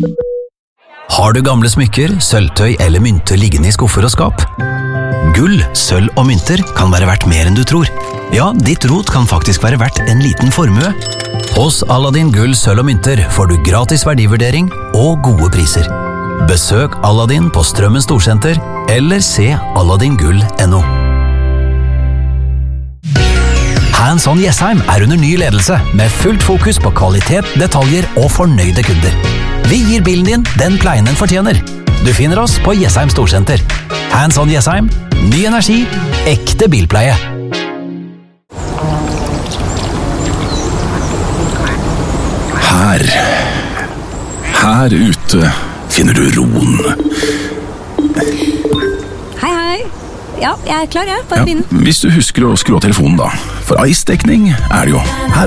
Har du gamle smykker, sølvtøy eller mynter liggende i skuffer og skap? Gull, sølv og mynter kan være verdt mer enn du tror. Ja, ditt rot kan faktisk være verdt en liten formue. Hos Aladdin Gull, sølv og mynter får du gratis verdivurdering og gode priser. Besøk Aladdin på Strømmen Storsenter eller se aladdingull.no. Hands On Jessheim er under ny ledelse med fullt fokus på kvalitet, detaljer og fornøyde kunder. Vi gir bilen din den pleien den fortjener. Du finner oss på Jessheim Storsenter. Hands On Jessheim. Ny energi. Ekte bilpleie. Her ute finner du roen. Hei. Ja, jeg er klar, jeg. Bare begynn. Hvis du husker å skru av telefonen da. For ice-dekning er det jo her